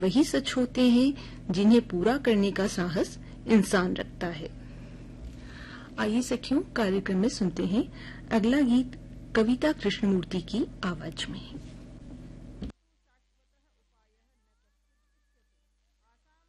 वही सच होते हैं जिन्हें पूरा करने का साहस इंसान रखता है। आइए सखियों, कार्यक्रम में सुनते हैं अगला गीत कविता कृष्णमूर्ति की आवाज में।